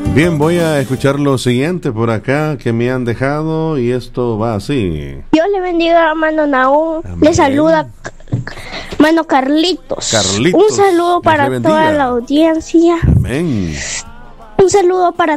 Bien, voy a escuchar lo siguiente por acá que me han dejado y esto va así. Dios le bendiga, hermano Nahum. Le saluda hermano Carlitos. Un saludo para toda la audiencia. Amén. Un saludo para